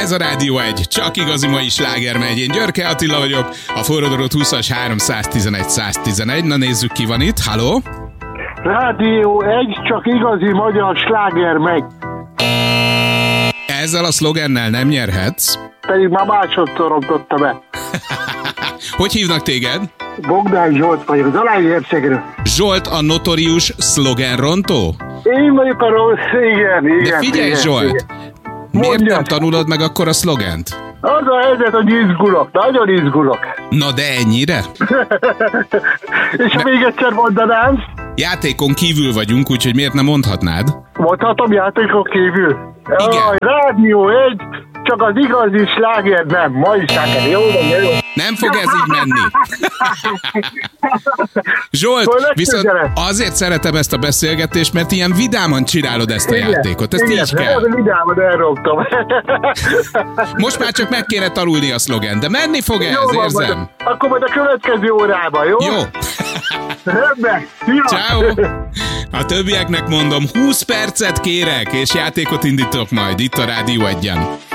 Ez a Rádió 1, csak igazi mai sláger megy. Én Györke Attila vagyok, a forradalot 20-as 311 111. Na nézzük, ki van itt. Halló? Rádió 1, csak igazi magyar sláger megy. Ezzel a szlogennel nem nyerhetsz. Pedig már másodszor rontotta be. Hogy hívnak téged? Bogdán Zsolt vagyok, az Alági Hercegről. Zsolt a notorius szlogenrontó? Én vagyok a rossz, igen. De figyelj, igen, Zsolt! igen. Miért Mondjad. nem tanulod meg akkor a szlogent? Az a helyzet, hogy izgulok, nagyon izgulok. Na de ennyire? És még egyszer mondanám, Játékon kívül vagyunk, úgyhogy miért nem mondhatnád? mondhatom játékon kívül. Igen. Jaj, Rádió 1, csak az igazi sláger nem. Mai sláger, jó? Nem fog ez így menni. Zsolt, viszont azért szeretem ezt a beszélgetést, mert ilyen vidáman csinálod ezt a játékot. Ezt így kell. Igen, vidáman elrogtam. Most már csak meg kéne tanulni a szlogen, de menni fog ez, érzem. Akkor majd a következő órában, jó? Jó. Rendben. Ciao. A többieknek mondom, 20 percet kérek, és játékot indítok majd itt a Rádió 1-en.